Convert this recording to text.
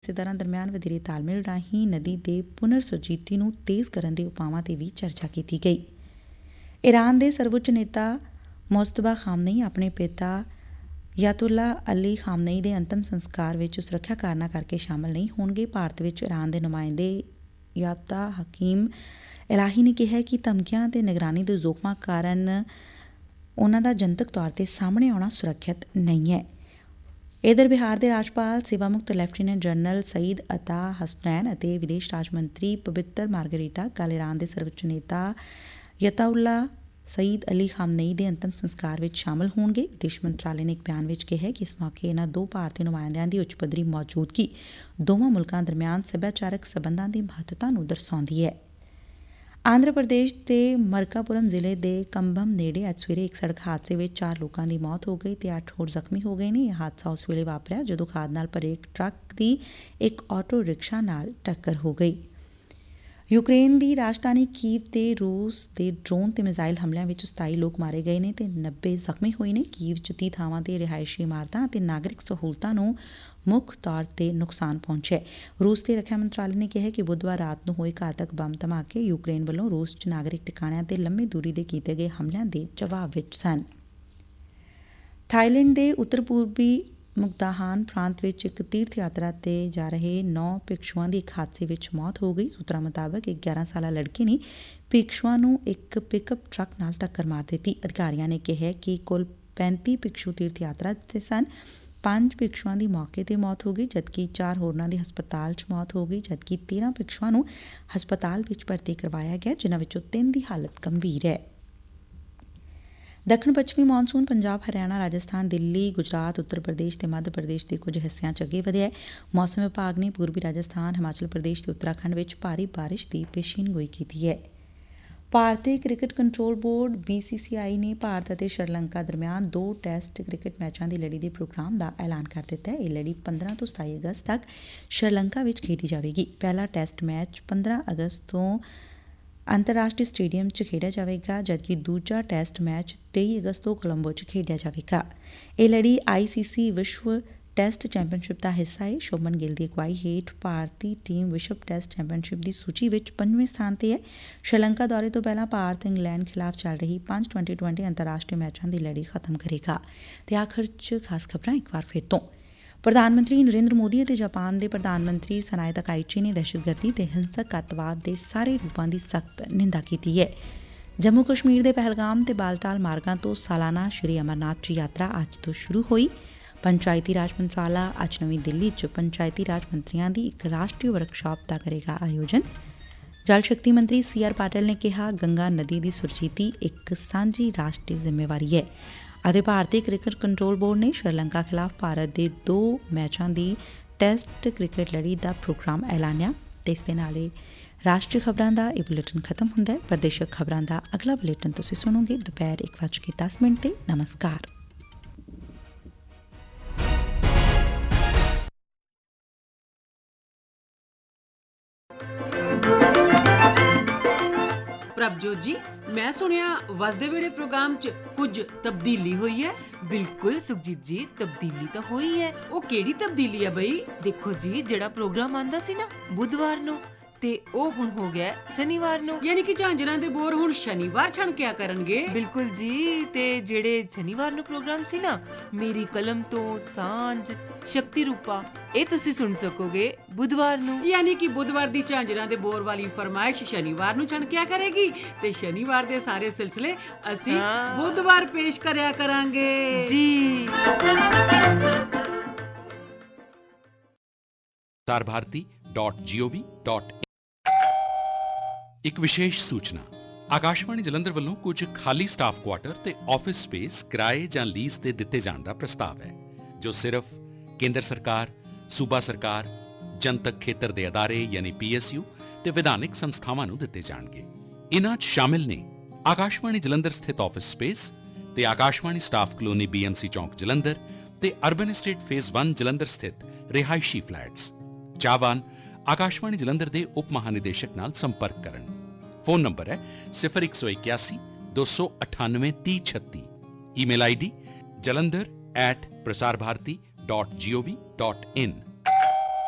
ਹਿੱਸੇਦਾਰਾਂ ਦਰਮਿਆਨ ਵਧੇਰੇ ਤਾਲਮੇਲ ਰਾਹੀਂ ਨਦੀ ਦੇ ਪੁਨਰ ਸੁਰਜੀਤੀ ਨੂੰ ਤੇਜ਼ ਕਰਨ ਦੇ ਉਪਾਵਾਂ ਤੇ ਵੀ ਚਰਚਾ ਕੀਤੀ ਗਈ। ਈਰਾਨ ਦੇ ਸਰਵਉੱਚ ਨੇਤਾ ਮੁਜਤਬਾ ਖਾਮਨਈ ਆਪਣੇ ਪਿਤਾ ਯਾਤੁੱਲਾ ਅਲੀ ਖਾਮਨਈ ਦੇ ਅੰਤਮ ਸੰਸਕਾਰ ਵਿੱਚ ਸੁਰੱਖਿਆ ਕਾਰਨਾਂ ਕਰਕੇ ਸ਼ਾਮਲ ਨਹੀਂ ਹੋਣਗੇ। ਭਾਰਤ ਵਿੱਚ ਈਰਾਨ ਦੇ ਨੁਮਾਇੰਦੇ ਯਾਤਾ ਹਕੀਮ ਇਲਾਹੀ ਨੇ ਕਿਹਾ ਕਿ ਧਮਕੀਆਂ ਅਤੇ ਨਿਗਰਾਨੀ ਦੇ ਜ਼ੋਖਮਾਂ ਕਾਰਨ ਉਨ੍ਹਾਂ ਦਾ ਜਨਤਕ ਤੌਰ ਤੇ ਸਾਹਮਣੇ ਆਉਣਾ ਸੁਰੱਖਿਅਤ ਨਹੀਂ ਹੈ। ਇਧਰ ਬਿਹਾਰ ਦੇ ਰਾਜਪਾਲ ਸੇਵਾ ਮੁਕਤ ਲੈਫਟੀਨੈਂਟ ਜਨਰਲ ਸਈਦ ਅਤਾ ਹਸਨੈਨ ਅਤੇ ਵਿਦੇਸ਼ ਰਾਜ ਮੰਤਰੀ ਪਵਿੱਤਰ ਮਾਰਗਰੀਟਾ ਕੱਲ੍ਹ ਈਰਾਨ ਦੇ ਸਰਵਉੱਚ ਨੇਤਾ ਯਤਾਉੱਲਾ ਸਈਦ ਅਲੀ ਖਾਮਨਈ ਦੇ ਅੰਤਮ ਸੰਸਕਾਰ ਵਿੱਚ ਸ਼ਾਮਲ ਹੋਣਗੇ। ਵਿਦੇਸ਼ ਮੰਤਰਾਲੇ ਨੇ ਇੱਕ ਬਿਆਨ ਵਿੱਚ ਕਿਹਾ ਕਿ ਇਸ ਮੌਕੇ ਇਨ੍ਹਾਂ ਦੋ ਭਾਰਤੀ ਨੁਮਾਇੰਦਿਆਂ ਦੀ ਉੱਚ ਪੱਧਰੀ ਮੌਜੂਦਗੀ ਦੋਵਾਂ ਮੁਲਕਾਂ ਦਰਮਿਆਨ ਸੱਭਿਆਚਾਰਕ ਸਬੰਧਾਂ ਦੀ ਮਹੱਤਤਾ ਨੂੰ ਦਰਸਾਉਂਦੀ ਹੈ। ਆਂਧਰਾ ਪ੍ਰਦੇਸ਼ ਦੇ ਮਰਕਾਪੁਰਮ ਜ਼ਿਲ੍ਹੇ ਦੇ ਕੰਬਮ ਨੇੜੇ ਅੱਜ ਸਵੇਰੇ ਇੱਕ ਸੜਕ ਹਾਦਸੇ ਵਿੱਚ 4 ਲੋਕਾਂ ਦੀ ਮੌਤ ਹੋ ਗਈ ਤੇ 8 ਹੋਰ ਜ਼ਖਮੀ ਹੋ ਗਏ ਨੇ। ਇਹ ਹਾਦਸਾ ਉਸ ਵੇਲੇ ਵਾਪਰਿਆ ਜਦੋਂ ਖਾਦ ਨਾਲ ਭਰੇ ਇੱਕ ਟਰੱਕ ਦੀ ਇੱਕ ਆਟੋ ਰਿਕਸ਼ਾ ਨਾਲ ਟੱਕਰ ਹੋ ਗਈ। ਯੂਕਰੇਨ ਦੀ ਰਾਜਧਾਨੀ ਕੀਵ ਤੇ ਰੂਸ ਦੇ ਡਰੋਨ ਤੇ ਮਿਜ਼ਾਈਲ ਹਮਲਿਆਂ ਵਿੱਚ 27 ਲੋਕ ਮਾਰੇ ਗਏ ਨੇ ਤੇ 90 ਜ਼ਖਮੀ ਹੋਏ ਨੇ। ਕੀਵ 'ਚ 30 ਥਾਵਾਂ ਤੇ ਰਿਹਾਇਸ਼ੀ ਇਮਾਰਤਾਂ ਅਤੇ ਨਾਗਰਿਕ ਸਹੂਲਤਾਂ ਨੂੰ ਮੁੱਖ ਤੌਰ ਤੇ ਨੁਕਸਾਨ ਪਹੁੰਚਿਆ। ਰੂਸ ਦੇ ਰੱਖਿਆ ਮੰਤਰਾਲੇ ਨੇ ਕਿਹਾ ਕਿ ਬੁੱਧਵਾਰ ਰਾਤ ਨੂੰ ਹੋਏ ਘਾਤਕ ਬੰਬ ਧਮਾਕੇ ਯੂਕਰੇਨ ਵੱਲੋਂ ਰੂਸ 'ਚ ਨਾਗਰਿਕ ਟਿਕਾਣਿਆਂ ਤੇ ਲੰਮੀ ਦੂਰੀ ਦੇ ਕੀਤੇ ਗਏ ਹਮਲਿਆਂ ਦੇ ਜਵਾਬ ਵਿੱਚ ਸਨ। ਥਾਈਲੈਂਡ ਦੇ ਉੱਤਰ ਪੂਰਬੀ ਮੁਕਦਾਹਾਨ ਪ੍ਰਾਂਤ ਵਿੱਚ ਇੱਕ ਤੀਰਥ ਯਾਤਰਾ ਤੇ ਜਾ ਰਹੇ 9 ਭਿਕਸ਼ੂਆਂ ਦੀ ਇੱਕ ਹਾਦਸੇ ਵਿੱਚ ਮੌਤ ਹੋ ਗਈ। ਸੂਤਰਾਂ ਮੁਤਾਬਕ ਇੱਕ 11 ਸਾਲਾ ਲੜਕੇ ਨੇ ਭਿਕਸ਼ੂਆਂ ਨੂੰ ਇੱਕ ਪਿਕਅਪ ਟਰੱਕ ਨਾਲ ਟੱਕਰ ਮਾਰ ਦਿੱਤੀ। ਅਧਿਕਾਰੀਆਂ ਨੇ ਕਿਹਾ ਕਿ ਕੁੱਲ 35 ਭਿਕਸ਼ੂ ਤੀਰਥ ਯਾਤਰਾ ਤੇ ਸਨ। 5 ਭਿਕਸ਼ੂਆਂ ਦੀ ਮੌਕੇ ਤੇ ਮੌਤ ਹੋ ਗਈ ਜਦਕਿ 4 ਹੋਰਨਾਂ ਦੀ ਹਸਪਤਾਲ 'ਚ ਮੌਤ ਹੋ ਗਈ ਜਦਕਿ 13 ਭਿਕਸ਼ੂਆਂ ਨੂੰ ਹਸਪਤਾਲ ਵਿੱਚ ਭਰਤੀ ਕਰਵਾਇਆ ਗਿਆ ਜਿਨ੍ਹਾਂ ਵਿੱਚੋਂ 3 ਦੀ ਹਾਲਤ ਗੰਭੀਰ ਹੈ। ਦੱਖਣ ਪੱਛਮੀ ਮੌਨਸੂਨ ਪੰਜਾਬ, ਹਰਿਆਣਾ, ਰਾਜਸਥਾਨ, ਦਿੱਲੀ, ਗੁਜਰਾਤ, ਉੱਤਰ ਪ੍ਰਦੇਸ਼ ਤੇ ਮੱਧ ਪ੍ਰਦੇਸ਼ ਦੇ ਕੁਝ ਹਿੱਸਿਆਂ 'ਚ ਅੱਗੇ ਵਧਿਆ। ਮੌਸਮ ਵਿਭਾਗ ਨੇ ਪੂਰਬੀ ਰਾਜਸਥਾਨ, ਹਿਮਾਚਲ ਪ੍ਰਦੇਸ਼ ਤੇ ਉੱਤਰਾਖੰਡ ਵਿੱਚ ਭਾਰੀ ਬਾਰਿਸ਼ ਦੀ ਪੇਸ਼ੀਨਗੋਈ ਕੀਤੀ ਹੈ। ਭਾਰਤੀ ਕ੍ਰਿਕਟ ਕੰਟਰੋਲ ਬੋਰਡ BCCI ਨੇ ਭਾਰਤ ਅਤੇ ਸ਼੍ਰੀਲੰਕਾ ਦਰਮਿਆਨ 2 ਟੈਸਟ ਕ੍ਰਿਕਟ ਮੈਚਾਂ ਦੀ ਲੜੀ ਦੇ ਪ੍ਰੋਗਰਾਮ ਦਾ ਐਲਾਨ ਕਰ ਦਿੱਤਾ ਹੈ। ਇਹ ਲੜੀ 15 ਤੋਂ 27 ਅਗਸਤ ਤੱਕ ਸ਼੍ਰੀਲੰਕਾ ਵਿੱਚ ਖੇਡੀ ਜਾਵੇਗੀ। ਪਹਿਲਾ ਟੈਸਟ ਮੈਚ 15 ਅਗਸਤ ਤੋਂ ਅੰਤਰਰਾਸ਼ਟਰੀ ਸਟੇਡੀਅਮ 'ਚ ਖੇਡਿਆ ਜਾਵੇਗਾ ਜਦਕਿ ਦੂਜਾ ਟੈਸਟ ਮੈਚ 23 ਅਗਸਤ ਤੋਂ ਕੋਲੰਬੋ 'ਚ ਖੇਡਿਆ ਜਾਵੇਗਾ। ਇਹ ਲੜੀ ICC ਵਿਸ਼ਵ ਟੈਸਟ ਚੈਂਪੀਅਨਸ਼ਿਪ ਦਾ ਹਿੱਸਾ ਹੈ। ਸ਼ੁਭਮਨ ਗਿੱਲ ਦੀ ਅਗਵਾਈ ਹੇਠ ਭਾਰਤੀ ਟੀਮ ਵਿਸ਼ਵ ਟੈਸਟ ਚੈਂਪੀਅਨਸ਼ਿਪ ਦੀ ਸੂਚੀ ਵਿੱਚ 5ਵੇਂ ਸਥਾਨ ਤੇ ਹੈ। ਸ਼੍ਰੀਲੰਕਾ ਦੌਰੇ ਤੋਂ ਪਹਿਲਾਂ ਭਾਰਤ ਇੰਗਲੈਂਡ ਖਿਲਾਫ ਚੱਲ ਰਹੀ 5 T20 ਅੰਤਰਰਾਸ਼ਟਰੀ ਮੈਚਾਂ ਦੀ ਲੜੀ ਖਤਮ ਕਰੇਗਾ। ਤੇ ਆਖਰ 'ਚ ਖਾਸ ਖਬਰਾਂ ਇੱਕ ਵਾਰ ਫਿਰ ਤੋਂ। ਪ੍ਰਧਾਨ ਮੰਤਰੀ ਨਰਿੰਦਰ ਮੋਦੀ ਅਤੇ ਜਾਪਾਨ ਦੇ ਪ੍ਰਧਾਨ ਮੰਤਰੀ ਸਨਾਏ ਤਕਾਈਚੀ ਨੇ ਦਹਿਸ਼ਤਗਰਦੀ ਤੇ ਹਿੰਸਕ ਅੱਤਵਾਦ ਦੇ ਸਾਰੇ ਰੂਪਾਂ ਦੀ ਸਖਤ ਨਿੰਦਾ ਕੀਤੀ ਹੈ। ਜੰਮੂ ਕਸ਼ਮੀਰ ਦੇ ਪਹਿਲਗਾਮ ਤੇ ਬਾਲਟਾਲ ਮਾਰਗਾਂ ਤੋਂ ਸਾਲਾਨਾ ਸ਼੍ਰੀ ਅਮਰਨਾਥ ਜੀ ਯਾਤਰਾ ਅੱਜ ਤੋਂ ਸ਼ੁਰੂ ਹੋਈ। ਪੰਚਾਇਤੀ ਰਾਜ ਮੰਤਰਾਲਾ ਅੱਜ ਨਵੀਂ ਦਿੱਲੀ 'ਚ ਪੰਚਾਇਤੀ ਰਾਜ ਮੰਤਰੀਆਂ ਦੀ ਇੱਕ ਰਾਸ਼ਟਰੀ ਵਰਕਸ਼ਾਪ ਦਾ ਕਰੇਗਾ ਆਯੋਜਨ। ਜਲ ਸ਼ਕਤੀ ਮੰਤਰੀ CR ਪਾਟਿਲ ਨੇ ਕਿਹਾ ਗੰਗਾ ਨਦੀ ਦੀ ਸੁਰਜੀਤੀ ਇੱਕ ਸਾਂਝੀ ਰਾਸ਼ਟਰੀ ਜ਼ਿੰਮੇਵਾਰੀ ਹੈ। ਅਤੇ ਭਾਰਤੀ ਕ੍ਰਿਕਟ ਕੰਟਰੋਲ ਬੋਰਡ ਨੇ ਸ਼੍ਰੀਲੰਕਾ ਖਿਲਾਫ ਭਾਰਤ ਦੇ 2 ਮੈਚਾਂ ਦੀ ਟੈਸਟ ਕ੍ਰਿਕਟ ਲੜੀ ਦਾ ਪ੍ਰੋਗਰਾਮ ਐਲਾਨਿਆ। ਤੇ ਇਸ ਦੇ ਨਾਲ ਹੀ ਰਾਸ਼ਟਰੀ ਖਬਰਾਂ ਦਾ ਇਹ ਬੁਲੇਟਿਨ ਖਤਮ ਹੁੰਦਾ ਹੈ। ਪ੍ਰਦੇਸ਼ਕ ਖਬਰਾਂ ਦਾ ਅਗਲਾ ਬੁਲੇਟਿਨ ਤੁਸੀਂ ਸੁਣੋਗੇ ਦੁਪਹਿਰ 1:10 ਤੇ। ਨਮਸਕਾਰ। ਪ੍ਰਭਜੋਤ ਜੀ, ਮੈਂ ਸੁਣਿਆ ਵਸਦੇ ਵੇਲੇ ਪ੍ਰੋਗਰਾਮ 'ਚ ਕੁਝ ਤਬਦੀਲੀ ਹੋਈ ਹੈ। ਬਿਲਕੁਲ ਸੁਖਜੀਤ ਜੀ, ਤਬਦੀਲੀ ਤਾਂ ਹੋਈ ਹੈ। ਉਹ ਕਿਹੜੀ ਤਬਦੀਲੀ ਹੈ ਬਈ? ਦੇਖੋ ਜੀ, ਜਿਹੜਾ ਪ੍ਰੋਗਰਾਮ ਆਂਦਾ ਸੀ ਨਾ ਬੁੱਧਵਾਰ ਨੂੰ ਤੇ ਉਹ ਹੁਣ ਹੋ ਗਿਆ ਸ਼ਨੀਵਾਰ ਨੂੰ। ਯਾਨੀ ਕਿ ਝਾਂਜਰਾਂ ਦੇ ਬੋਰ ਹੁਣ ਸ਼ਨੀਵਾਰ ਛਣਕਿਆ ਕਰਨਗੇ। ਬਿਲਕੁਲ ਜੀ। ਤੇ ਜਿਹੜੇ ਸ਼ਨੀਵਾਰ ਨੂੰ ਪ੍ਰੋਗਰਾਮ ਸੀ ਨਾ ਮੇਰੀ ਕਲਮ ਤੋਂ ਸਾਂਝ, ਸ਼ਕਤੀ ਰੂਪਾ, ਇਹ ਤੁਸੀਂ ਸੁਣ ਸਕੋਗੇ ਬੁੱਧਵਾਰ ਨੂੰ। ਯਾਨੀ ਕਿ ਬੁੱਧਵਾਰ ਦੀ ਝਾਂਜਰਾਂ ਦੇ ਬੋਰ ਵਾਲੀ ਫਰਮਾਇਸ਼ ਸ਼ਨੀਵਾਰ ਨੂੰ ਛਣਕਿਆ ਕਰੇਗੀ ਤੇ ਸ਼ਨੀਵਾਰ ਦੇ ਸਾਰੇ ਸਿਲਸਿਲੇ ਅਸੀਂ ਬੁੱਧਵਾਰ ਪੇਸ਼ ਕਰਿਆ ਕਰਾਂਗੇ ਜੀ। sarbarti.gov.in ਇੱਕ ਵਿਸ਼ੇਸ਼ ਸੂਚਨਾ। ਆਕਾਸ਼ਵਾਣੀ ਜਲੰਧਰ ਵੱਲੋਂ ਕੁਝ ਖਾਲੀ ਸਟਾਫ ਕੁਆਟਰ ਤੇ ਆਫਿਸ ਸਪੇਸ ਕਿਰਾਏ ਜਾਂ ਲੀਜ਼ ਤੇ ਦਿੱਤੇ ਜਾਣ ਦਾ ਪ੍ਰਸਤਾਵ ਹੈ ਜੋ ਸਿਰਫ ਕੇਂਦਰ ਸਰਕਾਰ, ਸੂਬਾ ਸਰਕਾਰ, ਜਨਤਕ ਖੇਤਰ ਦੇ ਅਦਾਰੇ ਯਾਨੀ PSU ਤੇ ਵਿਧਾਨਿਕ ਸੰਸਥਾਵਾਂ ਨੂੰ ਦਿੱਤੇ ਜਾਣਗੇ। ਇਨ੍ਹਾਂ 'ਚ ਸ਼ਾਮਿਲ ਨੇ ਆਕਾਸ਼ਵਾਣੀ ਜਲੰਧਰ ਸਥਿਤ ਆਫਿਸ ਸਪੇਸ ਤੇ ਆਕਾਸ਼ਵਾਣੀ ਸਟਾਫ ਕਲੋਨੀ BMC ਚੌਂਕ ਜਲੰਧਰ ਤੇ ਅਰਬਨ ਐਸਟੇਟ ਫੇਜ਼ 1 ਜਲੰਧਰ ਸਥਿਤ ਰਿਹਾਇਸ਼ੀ ਫਲੈਟਸ। ਚਾਹਵਾਨ ਆਕਾਸ਼ਵਾਣੀ ਜਲੰਧਰ ਦੇ ਉਪ ਮਹਾਨਿਦੇਸ਼ਕ ਨਾਲ ਸੰਪਰਕ ਕਰਨ। ਫੋਨ ਨੰਬਰ ਹੈ 0181 298 3036। Email ID jalandhar@prasarbharati.gov.in।